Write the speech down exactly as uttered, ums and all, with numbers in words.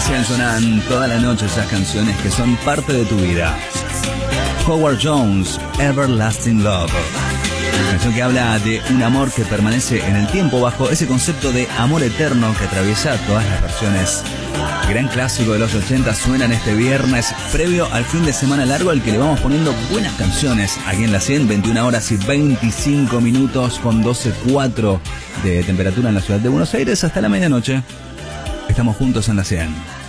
cien sonan toda la noche esas canciones que son parte de tu vida. Howard Jones, Everlasting Love. Una canción que habla de un amor que permanece en el tiempo bajo ese concepto de amor eterno que atraviesa todas las versiones. Gran clásico de los ochenta suena en este viernes previo al fin de semana largo al que le vamos poniendo buenas canciones aquí en la cien, veintiuna horas y veinticinco minutos con doce coma cuatro de temperatura en la ciudad de Buenos Aires hasta la medianoche. Estamos juntos en la cien.